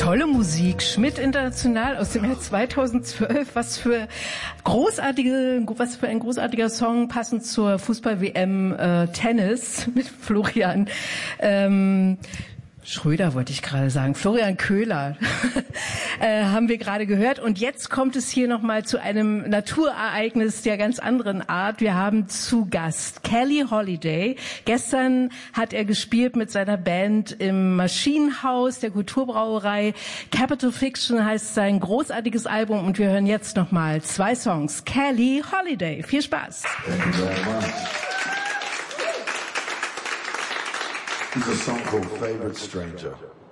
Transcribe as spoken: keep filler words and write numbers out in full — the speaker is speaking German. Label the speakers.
Speaker 1: Tolle Musik, Schmidt International aus dem Jahr zweitausendzwölf. Was für großartige, was für ein großartiger Song, passend zur Fußball-W M äh, Tennis mit Florian ähm, Schröder wollte ich gerade sagen, Florian Köhler äh, haben wir gerade gehört. Und jetzt kommt es hier nochmal zu einem Naturereignis der ganz anderen Art. Wir haben zu Gast Kelly Holiday. Gestern hat er gespielt mit seiner Band im Maschinenhaus der Kulturbrauerei. Capital Fiction heißt sein großartiges Album. Und wir hören jetzt nochmal zwei Songs. Kelly Holiday. Viel Spaß.
Speaker 2: Thank you very much. This is a song called Favorite Stranger.